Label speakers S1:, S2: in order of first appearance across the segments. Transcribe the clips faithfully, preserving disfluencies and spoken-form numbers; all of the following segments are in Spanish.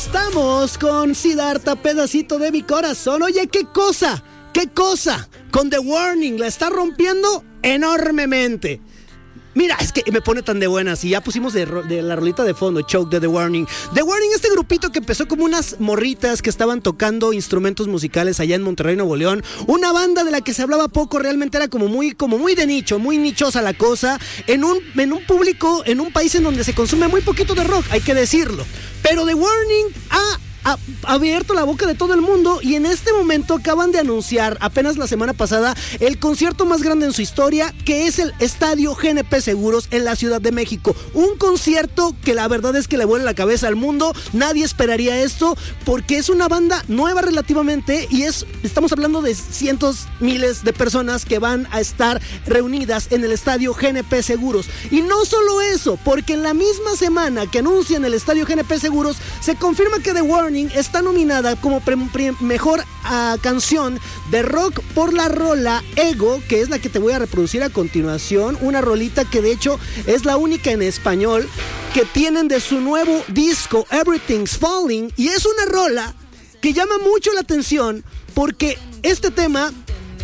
S1: Estamos con Siddhartha, pedacito de mi corazón. Oye, ¿qué cosa? ¿Qué cosa? Con The Warning, la está rompiendo enormemente. Mira, es que me pone tan de buenas. Y ya pusimos de, de la rolita de fondo, Choke de The Warning. The Warning, este grupito que empezó como unas morritas que estaban tocando instrumentos musicales allá en Monterrey, Nuevo León. Una banda de la que se hablaba poco, realmente era como muy, como muy de nicho, muy nichosa la cosa. En un, en un público, en un país en donde se consume muy poquito de rock, hay que decirlo. Pero The Warning ha... ha abierto la boca de todo el mundo y en este momento acaban de anunciar apenas la semana pasada el concierto más grande en su historia, que es el Estadio G N P Seguros en la Ciudad de México. Un concierto que la verdad es que le vuela la cabeza al mundo. Nadie esperaría esto porque es una banda nueva relativamente y es, estamos hablando de cientos, miles de personas que van a estar reunidas en el Estadio G N P Seguros. Y no solo eso, porque en la misma semana que anuncian el Estadio G N P Seguros se confirma que The Warning está nominada como pre- pre- mejor uh, canción de rock por la rola Ego, que es la que te voy a reproducir a continuación. Una rolita que de hecho es la única en español que tienen de su nuevo disco Everything's Falling, y es una rola que llama mucho la atención porque este tema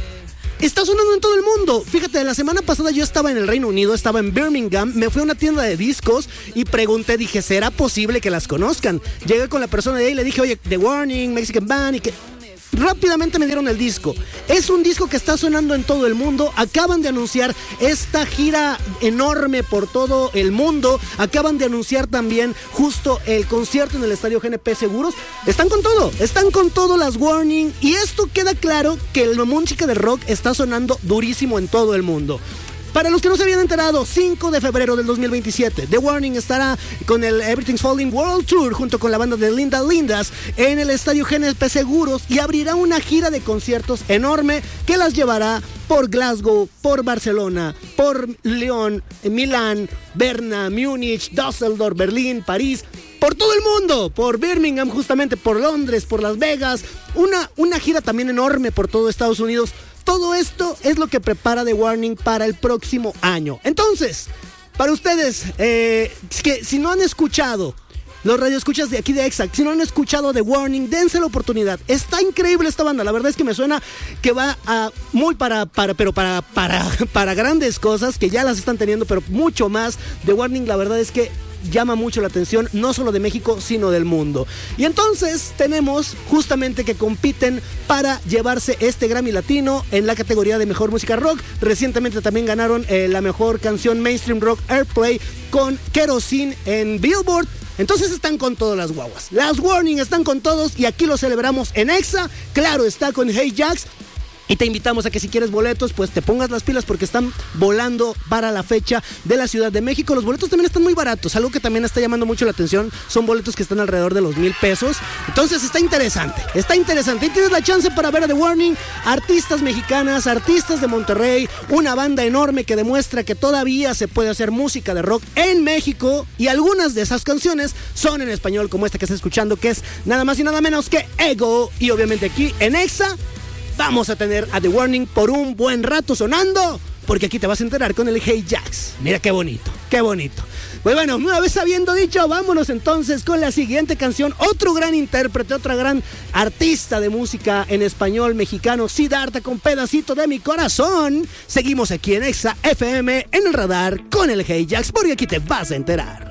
S1: está sonando en todo el mundo. Fíjate, la semana pasada yo estaba en el Reino Unido, estaba en Birmingham, me fui a una tienda de discos y pregunté, dije, ¿será posible que las conozcan? Llegué con la persona de ahí y le dije, oye, The Warning, Mexican Band, y que... rápidamente me dieron el disco. Es un disco que está sonando en todo el mundo. Acaban de anunciar esta gira enorme por todo el mundo. Acaban de anunciar también justo el concierto en el Estadio G N P Seguros. Están con todo, están con todo las Warning. Y esto queda claro que la música de rock está sonando durísimo en todo el mundo. Para los que no se habían enterado, cinco de febrero del dos mil veintisiete, The Warning estará con el Everything's Falling World Tour junto con la banda de Linda Lindas en el Estadio G N P Seguros y abrirá una gira de conciertos enorme que las llevará por Glasgow, por Barcelona, por León, Milán, Berna, Múnich, Düsseldorf, Berlín, París, por todo el mundo, por Birmingham justamente, por Londres, por Las Vegas, una, una gira también enorme por todo Estados Unidos. Todo esto es lo que prepara The Warning para el próximo año. Entonces, para ustedes, eh, que si no han escuchado los radioescuchas de aquí de Exa, si no han escuchado The Warning, dense la oportunidad. Está increíble esta banda, la verdad es que me suena que va a muy para, para pero para, para, para grandes cosas, que ya las están teniendo, pero mucho más. The Warning, la verdad es que llama mucho la atención, no solo de México, sino del mundo. Y entonces tenemos justamente que compiten para llevarse este Grammy Latino en la categoría de Mejor Música Rock. Recientemente también ganaron eh, la mejor canción Mainstream Rock Airplay con Kerosene en Billboard. Entonces están con todas las guaguas. Las Warning están con todos y aquí lo celebramos en Exa. Claro, está con Hey Jax. Y te invitamos a que si quieres boletos, pues te pongas las pilas porque están volando para la fecha de la Ciudad de México. Los boletos también están muy baratos. Algo que también está llamando mucho la atención son boletos que están alrededor de los mil pesos. Entonces está interesante, está interesante. Y tienes la chance para ver a The Warning, artistas mexicanas, artistas de Monterrey, una banda enorme que demuestra que todavía se puede hacer música de rock en México. Y algunas de esas canciones son en español, como esta que estás escuchando, que es nada más y nada menos que Ego. Y obviamente aquí en Exa vamos a tener a The Warning por un buen rato sonando, porque aquí te vas a enterar con el Hey Jax. Mira qué bonito, qué bonito. Pues bueno, una vez habiendo dicho, vámonos entonces con la siguiente canción. Otro gran intérprete, otra gran artista de música en español mexicano, Siddhartha con Pedacito de mi Corazón. Seguimos aquí en Exa F M en el radar con el Hey Jax, porque aquí te vas a enterar.